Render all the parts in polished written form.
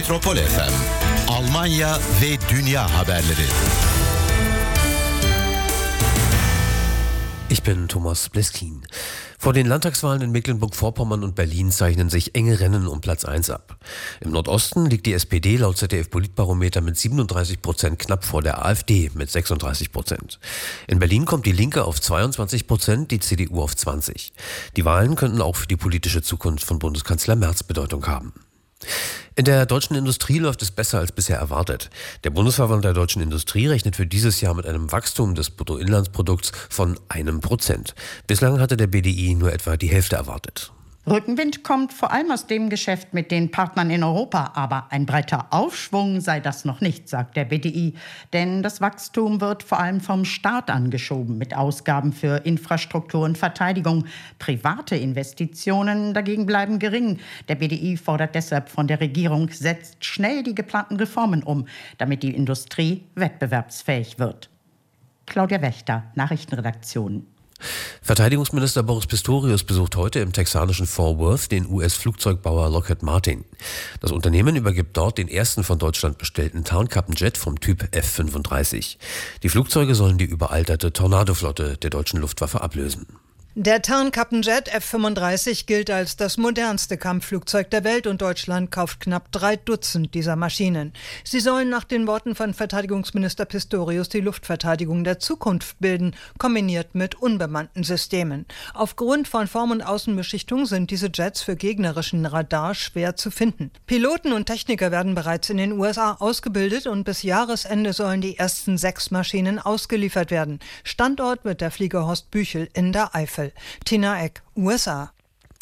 Metropol FM, Almanya ve dünya haberleri. Ich bin Thomas Bleskin. Vor den Landtagswahlen in Mecklenburg-Vorpommern und Berlin zeichnen sich enge Rennen um Platz 1 ab. Im Nordosten liegt die SPD laut ZDF-Politbarometer mit 37% knapp vor der AfD mit 36%. In Berlin kommt die Linke auf 22%, die CDU auf 20%. Die Wahlen könnten auch für die politische Zukunft von Bundeskanzler Merz Bedeutung haben. In der deutschen Industrie läuft es besser als bisher erwartet. Der Bundesverband der deutschen Industrie rechnet für dieses Jahr mit einem Wachstum des Bruttoinlandsprodukts von 1%. Bislang hatte der BDI nur etwa die Hälfte erwartet. Rückenwind kommt vor allem aus dem Geschäft mit den Partnern in Europa. Aber ein breiter Aufschwung sei das noch nicht, sagt der BDI. Denn das Wachstum wird vor allem vom Staat angeschoben mit Ausgaben für Infrastruktur und Verteidigung. Private Investitionen dagegen bleiben gering. Der BDI fordert deshalb von der Regierung, setzt schnell die geplanten Reformen um, damit die Industrie wettbewerbsfähig wird. Claudia Wächter, Nachrichtenredaktion. Verteidigungsminister Boris Pistorius besucht heute im texanischen Fort Worth den US-Flugzeugbauer Lockheed Martin. Das Unternehmen übergibt dort den ersten von Deutschland bestellten Tarnkappenjet vom Typ F-35. Die Flugzeuge sollen die überalterte Tornado-Flotte der deutschen Luftwaffe ablösen. Der Tarnkappenjet F-35 gilt als das modernste Kampfflugzeug der Welt und Deutschland kauft knapp 3 Dutzend dieser Maschinen. Sie sollen nach den Worten von Verteidigungsminister Pistorius die Luftverteidigung der Zukunft bilden, kombiniert mit unbemannten Systemen. Aufgrund von Form- und Außenbeschichtung sind diese Jets für gegnerischen Radar schwer zu finden. Piloten und Techniker werden bereits in den USA ausgebildet und bis Jahresende sollen die ersten 6 Maschinen ausgeliefert werden. Standort wird der Flieger Horst Büchel in der Eifel. Tina Eck, USA.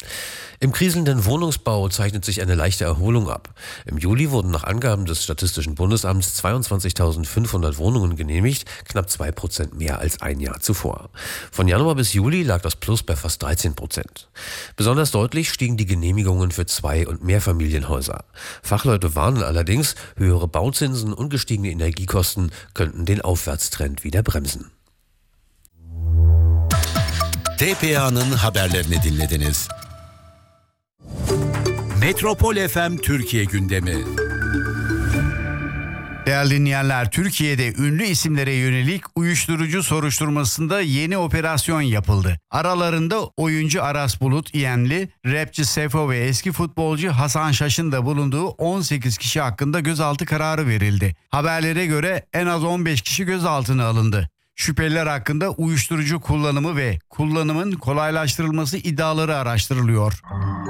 Im kriselnden Wohnungsbau zeichnet sich eine leichte Erholung ab. Im Juli wurden nach Angaben des Statistischen Bundesamts 22.500 Wohnungen genehmigt, knapp 2% mehr als ein Jahr zuvor. Von Januar bis Juli lag das Plus bei fast 13%. Besonders deutlich stiegen die Genehmigungen für 2- und Mehrfamilienhäuser. Fachleute warnen allerdings, höhere Bauzinsen und gestiegene Energiekosten könnten den Aufwärtstrend wieder bremsen. TPA'nın haberlerini dinlediniz. Metropol FM Türkiye gündemi. Değerli dinleyenler, Türkiye'de ünlü isimlere yönelik uyuşturucu soruşturmasında yeni operasyon yapıldı. Aralarında oyuncu Aras Bulut İyenli, rapçi Sefo ve eski futbolcu Hasan Şaş'ın da bulunduğu 18 kişi hakkında gözaltı kararı verildi. Haberlere göre en az 15 kişi gözaltına alındı. Şüpheliler hakkında uyuşturucu kullanımı ve kullanımın kolaylaştırılması iddiaları araştırılıyor.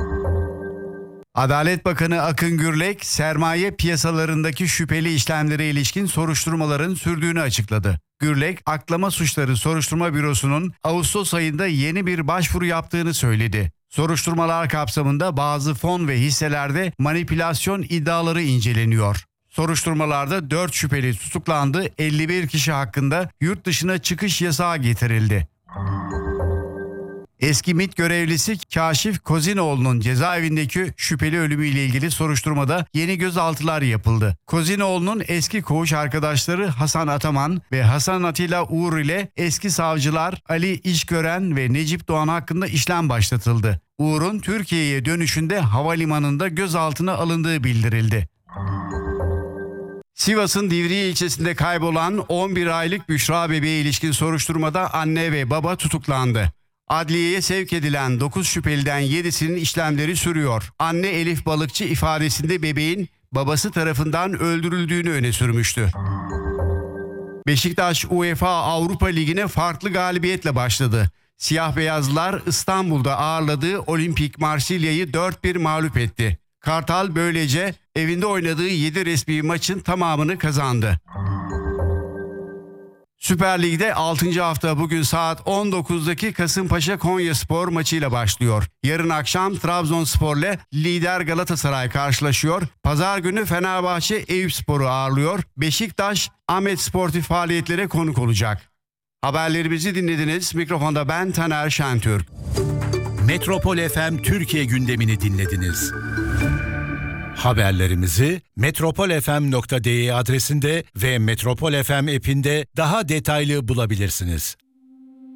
Adalet Bakanı Akın Gürlek, sermaye piyasalarındaki şüpheli işlemlere ilişkin soruşturmaların sürdüğünü açıkladı. Gürlek, Aklama Suçları Soruşturma Bürosu'nun Ağustos ayında yeni bir başvuru yaptığını söyledi. Soruşturmalar kapsamında bazı fon ve hisselerde manipülasyon iddiaları inceleniyor. Soruşturmalarda 4 şüpheli tutuklandı, 51 kişi hakkında yurt dışına çıkış yasağı getirildi. Eski MİT görevlisi Kaşif Kozinoğlu'nun cezaevindeki şüpheli ölümüyle ilgili soruşturmada yeni gözaltılar yapıldı. Kozinoğlu'nun eski koğuş arkadaşları Hasan Ataman ve Hasan Atilla Uğur ile eski savcılar Ali İşgören ve Necip Doğan hakkında işlem başlatıldı. Uğur'un Türkiye'ye dönüşünde havalimanında gözaltına alındığı bildirildi. Sivas'ın Divriği ilçesinde kaybolan 11 aylık Büşra bebeğe ilişkin soruşturmada anne ve baba tutuklandı. Adliyeye sevk edilen 9 şüpheliden 7'sinin işlemleri sürüyor. Anne Elif Balıkçı ifadesinde bebeğin babası tarafından öldürüldüğünü öne sürmüştü. Beşiktaş UEFA Avrupa Ligi'ne farklı galibiyetle başladı. Siyah beyazlılar İstanbul'da ağırladığı Olimpik Marsilya'yı 4-1 mağlup etti. Kartal böylece evinde oynadığı 7 resmi maçın tamamını kazandı. Süper Lig'de 6. hafta bugün saat 19'daki Kasımpaşa Konyaspor maçıyla başlıyor. Yarın akşam Trabzonspor'la lider Galatasaray karşılaşıyor. Pazar günü Fenerbahçe Eyüpspor'u ağırlıyor. Beşiktaş Ahmet Sportif faaliyetlere konuk olacak. Haberlerimizi dinlediniz. Mikrofonda ben Taner Şentürk. Metropol FM Türkiye gündemini dinlediniz. Haberlerimizi metropolfm.de adresinde ve Metropol FM app'inde daha detaylı bulabilirsiniz.